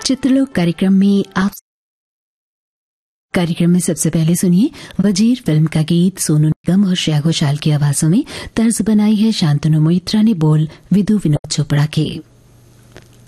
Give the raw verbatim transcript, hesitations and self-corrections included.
चित्रलोक कार्यक्रम में आप कार्यक्रम में सबसे पहले सुनिए वजीर फिल्म का गीत सोनू निगम और श्रेया घोषाल की आवाजों में। तर्ज बनाई है शांतनु मोइत्रा ने, बोल विदु विनोद चोपड़ा के।